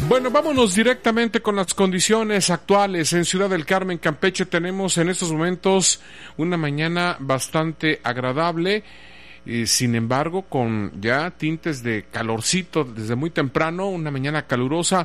Bueno, vámonos directamente con las condiciones actuales. En Ciudad del Carmen, Campeche, tenemos en estos momentos una mañana bastante agradable. Sin embargo, con ya tintes de calorcito desde muy temprano, una mañana calurosa,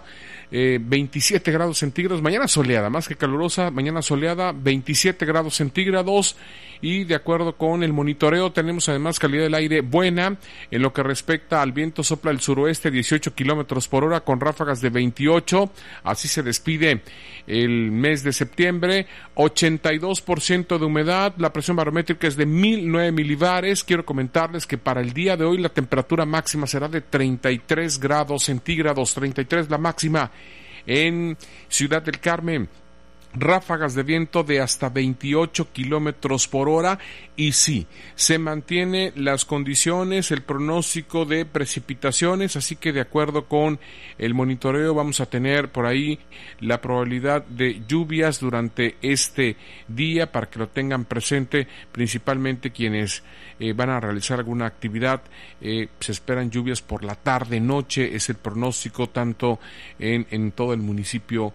27 grados centígrados, mañana soleada, más que calurosa, mañana soleada, 27 grados centígrados, y de acuerdo con el monitoreo tenemos además calidad del aire buena. En lo que respecta al viento, sopla el suroeste 18 kilómetros por hora con ráfagas de 28, así se despide el mes de septiembre. 82% de humedad, la presión barométrica es de 1009 milibares. Quiero comentarles que para el día de hoy la temperatura máxima será de 33 grados centígrados, 33 la máxima en Ciudad del Carmen. Ráfagas de viento de hasta 28 kilómetros por hora, y sí, se mantiene las condiciones, el pronóstico de precipitaciones, así que de acuerdo con el monitoreo vamos a tener por ahí la probabilidad de lluvias durante este día, para que lo tengan presente, principalmente quienes van a realizar alguna actividad. Se esperan lluvias por la tarde, noche, es el pronóstico tanto en todo el municipio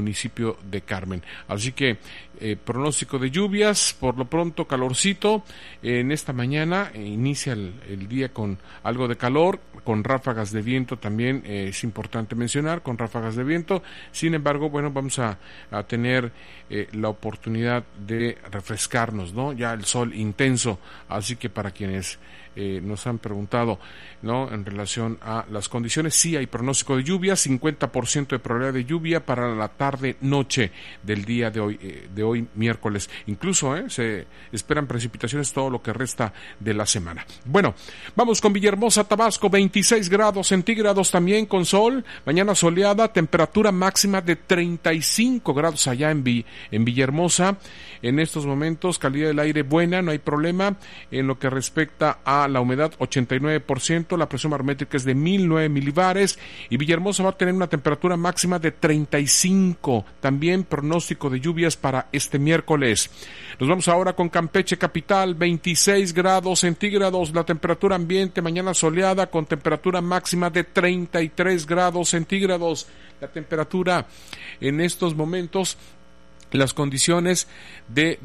de Carmen. Así que pronóstico de lluvias, por lo pronto calorcito. En esta mañana inicia el día con algo de calor, con ráfagas de viento también, es importante mencionar, con ráfagas de viento. Sin embargo, bueno, vamos a tener la oportunidad de refrescarnos, ¿no? Ya el sol intenso, así que para quienes nos han preguntado, ¿no?, en relación a las condiciones, sí hay pronóstico de lluvia, 50% de probabilidad de lluvia para la tarde-noche del día de hoy miércoles. Incluso se esperan precipitaciones todo lo que resta de la semana. Bueno, vamos con Villahermosa, Tabasco, 26 grados centígrados también con sol, mañana soleada, temperatura máxima de 35 grados allá en Villahermosa. En estos momentos, calidad del aire buena, no hay problema. En lo que respecta a la humedad, 89%, la presión barométrica es de 1009 milibares, y Villahermosa va a tener una temperatura máxima de 35, también pronóstico de lluvias para este miércoles. Nos vamos ahora con Campeche, capital, 26 grados centígrados, la temperatura ambiente, mañana soleada, con temperatura máxima de 33 grados centígrados, la temperatura en estos momentos. Las condiciones de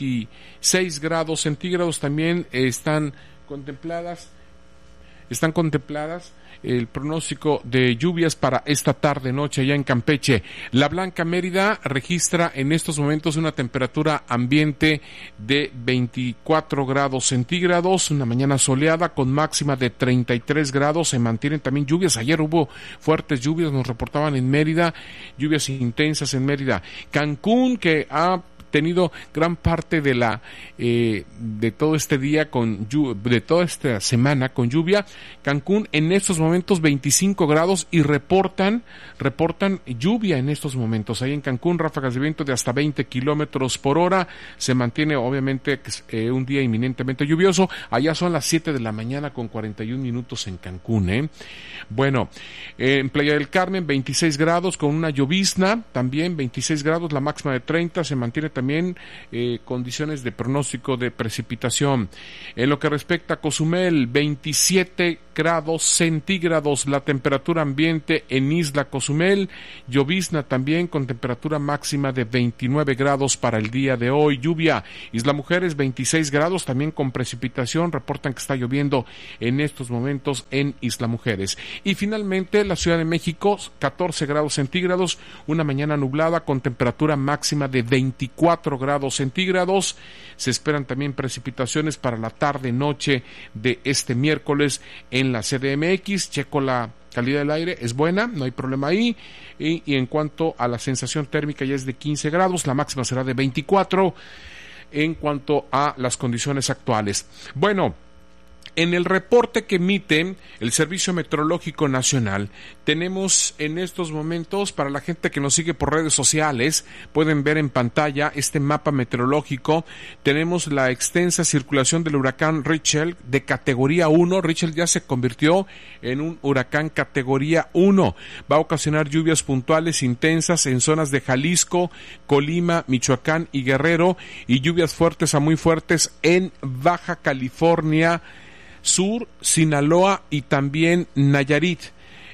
26 grados centígrados también están contempladas. El pronóstico de lluvias para esta tarde-noche allá en Campeche. La Blanca Mérida registra en estos momentos una temperatura ambiente de 24 grados centígrados, una mañana soleada con máxima de 33 grados. Se mantienen también lluvias. Ayer hubo fuertes lluvias, nos reportaban en Mérida, lluvias intensas en Mérida. Cancún, que ha tenido gran parte de todo este día de toda esta semana con lluvia. Cancún en estos momentos 25 grados y reportan lluvia en estos momentos. Ahí en Cancún, ráfagas de viento de hasta 20 kilómetros por hora. Se mantiene obviamente un día inminentemente lluvioso. Allá son las 7 de la mañana con 41 minutos en Cancún. Bueno, en Playa del Carmen 26 grados con una llovizna, también 26 grados, la máxima de 30, se mantiene también condiciones de pronóstico de precipitación. En lo que respecta a Cozumel, 27 grados centígrados la temperatura ambiente en Isla Cozumel, llovizna también con temperatura máxima de 29 grados para el día de hoy, lluvia. Isla Mujeres, 26 grados también con precipitación, reportan que está lloviendo en estos momentos en Isla Mujeres. Y finalmente la Ciudad de México, 14 grados centígrados, una mañana nublada con temperatura máxima de 24 grados centígrados. Se esperan también precipitaciones para la tarde-noche de este miércoles en la CDMX. Checo la calidad del aire, es buena, no hay problema ahí. Y en cuanto a la sensación térmica, ya es de 15 grados, la máxima será de 24 en cuanto a las condiciones actuales. Bueno, en el reporte que emite el Servicio Meteorológico Nacional, tenemos en estos momentos, para la gente que nos sigue por redes sociales, pueden ver en pantalla este mapa meteorológico. Tenemos la extensa circulación del huracán Richelle de categoría 1. Richelle ya se convirtió en un huracán categoría 1. Va a ocasionar lluvias puntuales intensas en zonas de Jalisco, Colima, Michoacán y Guerrero, y lluvias fuertes a muy fuertes en Baja California Sur, Sinaloa y también Nayarit.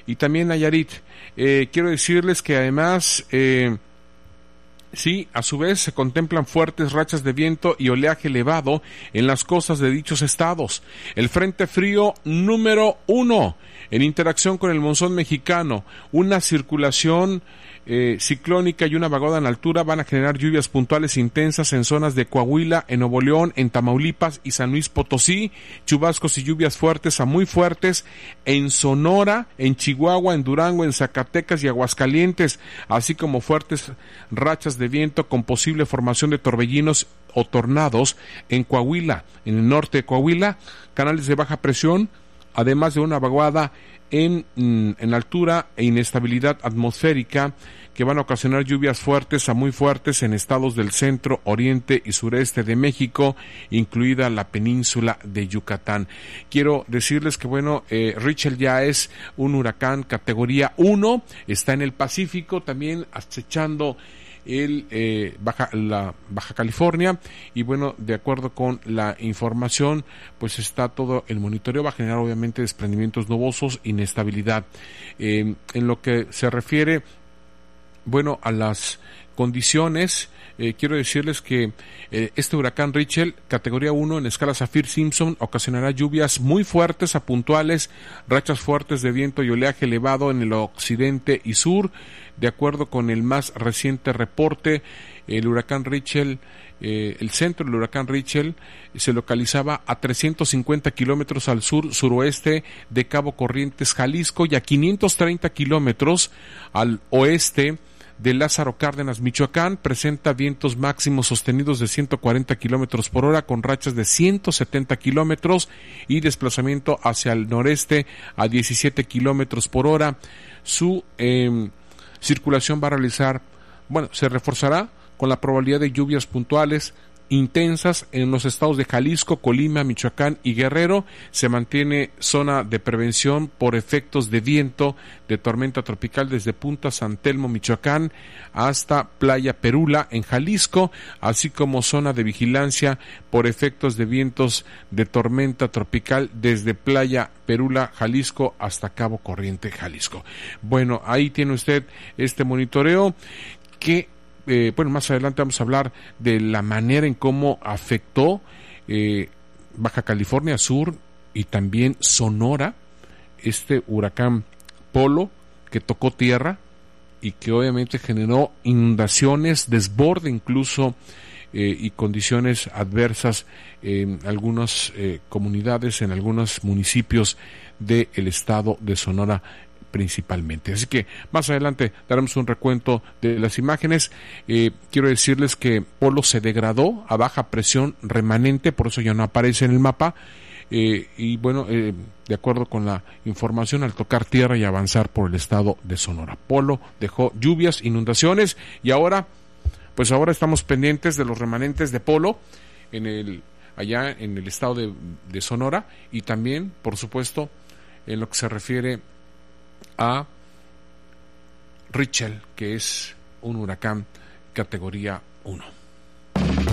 y también Nayarit. Quiero decirles que además, sí, a su vez se contemplan fuertes rachas de viento y oleaje elevado en las costas de dichos estados. El Frente Frío número 1, en interacción con el monzón mexicano, una circulación ciclónica y una vaguada en altura van a generar lluvias puntuales intensas en zonas de Coahuila, en Nuevo León, en Tamaulipas y San Luis Potosí, chubascos y lluvias fuertes a muy fuertes en Sonora, en Chihuahua, en Durango, en Zacatecas y Aguascalientes, así como fuertes rachas de viento con posible formación de torbellinos o tornados en Coahuila, en el norte de Coahuila, canales de baja presión, además de una vaguada en altura e inestabilidad atmosférica que van a ocasionar lluvias fuertes a muy fuertes en estados del centro, oriente y sureste de México, incluida la península de Yucatán. Quiero decirles que Richel ya es un huracán categoría 1, está en el Pacífico, también acechando la Baja California, y de acuerdo con la información, pues está todo el monitoreo, va a generar obviamente desprendimientos nubosos, inestabilidad. En lo que se refiere a las condiciones, quiero decirles que este huracán Richel, categoría 1 en escala Saffir-Simpson, ocasionará lluvias muy fuertes a puntuales, rachas fuertes de viento y oleaje elevado en el occidente y sur. De acuerdo con el más reciente reporte, el huracán Richel, el centro del huracán Richel se localizaba a 350 kilómetros al suroeste de Cabo Corrientes, Jalisco, y a 530 kilómetros al oeste de Lázaro Cárdenas, Michoacán. Presenta vientos máximos sostenidos de 140 kilómetros por hora con rachas de 170 kilómetros y desplazamiento hacia el noreste a 17 kilómetros por hora. Su circulación va a se reforzará con la probabilidad de lluvias puntuales intensas en los estados de Jalisco, Colima, Michoacán y Guerrero. Se mantiene zona de prevención por efectos de viento de tormenta tropical desde Punta San Telmo, Michoacán, hasta Playa Perula en Jalisco, así como zona de vigilancia por efectos de vientos de tormenta tropical desde Playa Perula, Jalisco, hasta Cabo Corriente, Jalisco. Ahí tiene usted este monitoreo que más adelante vamos a hablar de la manera en cómo afectó Baja California Sur y también Sonora, este huracán Polo que tocó tierra y que obviamente generó inundaciones, desborde incluso y condiciones adversas en algunas comunidades, en algunos municipios del estado de Sonora principalmente. Así que más adelante daremos un recuento de las imágenes. Quiero decirles que Polo se degradó a baja presión remanente, por eso ya no aparece en el mapa, de acuerdo con la información, al tocar tierra y avanzar por el estado de Sonora, Polo dejó lluvias, inundaciones, y ahora estamos pendientes de los remanentes de Polo allá en el estado de Sonora, y también, por supuesto, en lo que se refiere a Richel, que es un huracán categoría 1.